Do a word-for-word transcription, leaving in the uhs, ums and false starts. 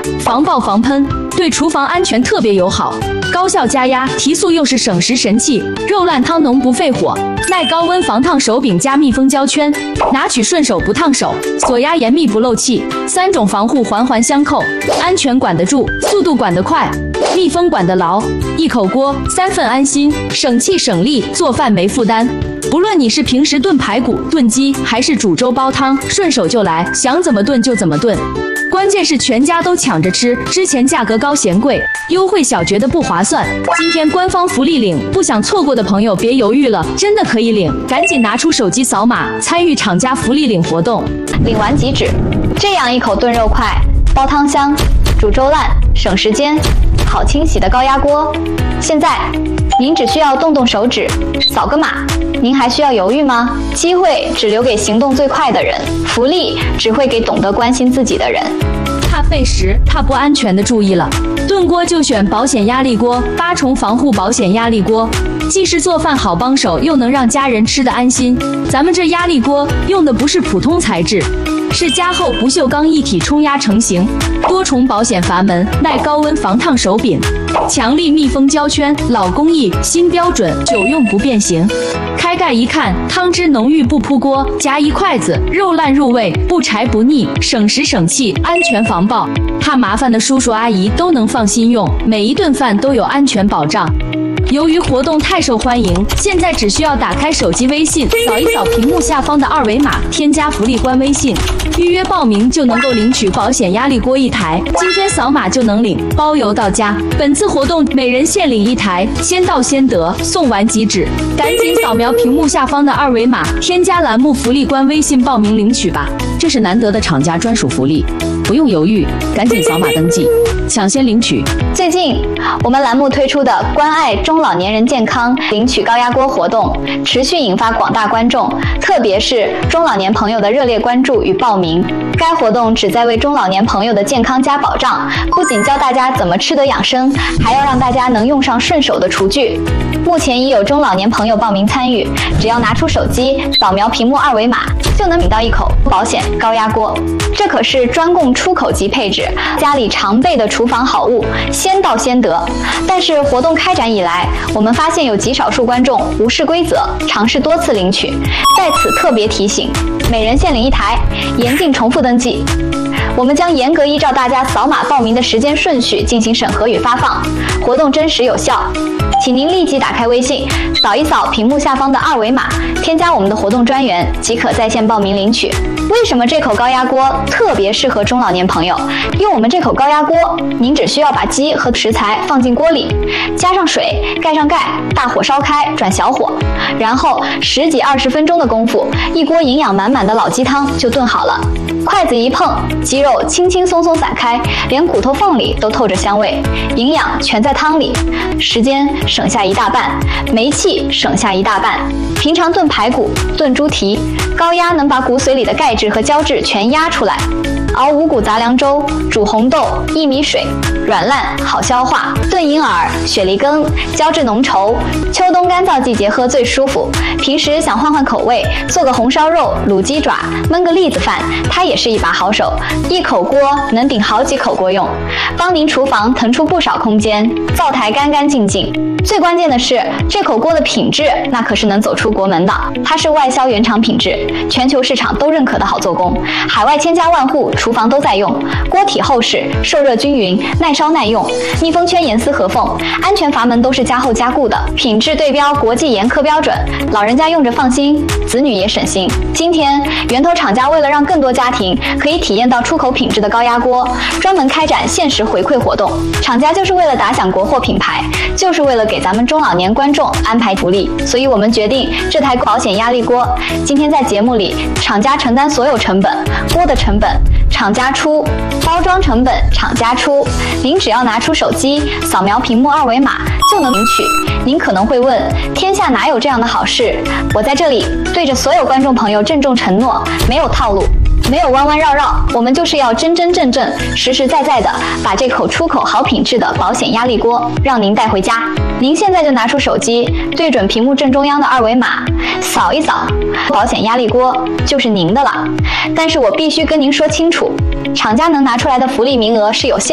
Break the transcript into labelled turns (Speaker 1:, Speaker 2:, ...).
Speaker 1: 防爆防喷，对厨房安全特别友好，高效加压，提速又是省时神器，肉烂汤浓不费火，耐高温防烫手柄加密封胶圈，拿取顺手不烫手，锁压严密不漏气，三种防护环环相扣，安全管得住，速度管得快，密封管得牢，一口锅三份安心，省气省力，做饭没负担。不论你是平时炖排骨、炖鸡，还是煮粥煲汤，顺手就来，想怎么炖就怎么炖。关键是全家都抢着吃，之前价格高嫌贵，优惠小觉得不划算。今天官方福利领，不想错过的朋友别犹豫了，真的可以领，赶紧拿出手机扫码参与厂家福利领活动，
Speaker 2: 领完即止。这样一口炖肉快、煲汤香、煮粥烂，省时间，好清洗的高压锅。现在您只需要动动手指，扫个码。您还需要犹豫吗？机会只留给行动最快的人，福利只会给懂得关心自己的人。
Speaker 1: 怕费时、怕不安全的注意了，炖锅就选保险压力锅，八重防护保险压力锅，既是做饭好帮手，又能让家人吃得安心。咱们这压力锅用的不是普通材质，是加厚不锈钢一体冲压成型，多重保险阀门，耐高温防烫手柄，强力密封胶圈，老工艺新标准，久用不变形。开盖一看，汤汁浓郁不扑锅，夹一筷子，肉烂入味，不柴不腻，省时省气，安全防爆。怕麻烦的叔叔阿姨都能放心用，每一顿饭都有安全保障。由于活动太受欢迎，现在只需要打开手机微信，扫一扫屏幕下方的二维码，添加福利官微信，预约报名就能够领取保险压力锅一台，今天扫码就能领，包邮到家。本次活动每人限领一台，先到先得，送完即止。赶紧扫描屏幕下方的二维码，添加栏目福利官微信报名领取吧，这是难得的厂家专属福利，不用犹豫，赶紧扫码登记，抢先领取。
Speaker 2: 最近我们栏目推出的关爱中老年人健康领取高压锅活动，持续引发广大观众，特别是中老年朋友的热烈关注与报名。该活动旨在为中老年朋友的健康加保障，不仅教大家怎么吃得养生，还要让大家能用上顺手的厨具。目前已有中老年朋友报名参与，只要拿出手机扫描屏幕二维码，就能领到一口保险高压锅。这可是专供出口级配置，家里常备的厨房好物，先到先得。但是活动开展以来，我们发现有极少数观众无视规则，尝试多次领取。在此特别提醒，每人限领一台，严禁重复登记。我们将严格依照大家扫码报名的时间顺序进行审核与发放，活动真实有效。请您立即打开微信，扫一扫屏幕下方的二维码，添加我们的活动专员，即可在线报名领取。为什么这口高压锅特别适合中老年朋友？用我们这口高压锅，您只需要把鸡和食材放进锅里，加上水，盖上盖，大火烧开，转小火，然后十几二十分钟的功夫，一锅营养满满的老鸡汤就炖好了。筷子一碰，鸡肉轻轻松松散开，连骨头缝里都透着香味，营养全在汤里，时间省下一大半，煤气省下一大半。平常炖排骨、炖猪蹄，高压能把骨髓里的钙质和胶质全压出来。熬五谷杂粮粥，煮红豆、薏米水，软烂好消化。炖银耳、雪梨羹，胶质浓稠，秋冬干燥季节喝最舒服。平时想换换口味，做个红烧肉、卤鸡爪，焖个栗子饭，它也是一把好手。一口锅能顶好几口锅用，帮您厨房腾出不少空间，灶台干干净净。最关键的是，这口锅的品质那可是能走出国门的，它是外销原厂品质，全球市场都认可的好做工，海外千家万户厨房都在用。锅体厚实，受热均匀，耐烧耐用，密封圈严丝合缝，安全阀门都是加厚加固的，品质对标国际严苛标准，老人家用着放心，子女也省心。今天源头厂家为了让更多家庭可以体验到出口品质的高压锅，专门开展限时回馈活动。厂家就是为了打响国货品牌，就是为了给咱们中老年观众安排福利，所以我们决定这台保险压力锅今天在节目里，厂家承担所有成本，锅的成本厂家出，包装成本厂家出，您只要拿出手机扫描屏幕二维码就能领取。您可能会问，天下哪有这样的好事？我在这里对着所有观众朋友郑重承诺，没有套路，没有弯弯绕绕，我们就是要真真正正、实实在在的把这口出口好品质的保险压力锅让您带回家。您现在就拿出手机，对准屏幕正中央的二维码，扫一扫，保险压力锅就是您的了。但是我必须跟您说清楚，厂家能拿出来的福利名额是有限。